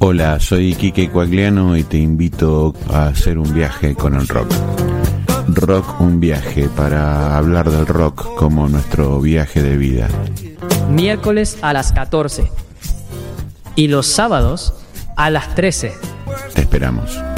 Hola, soy Quique Coagliano y te invito a hacer un viaje con el rock. Rock, un viaje, para hablar del rock como nuestro viaje de vida. Miércoles a las 14 y los sábados a las 13. Te esperamos.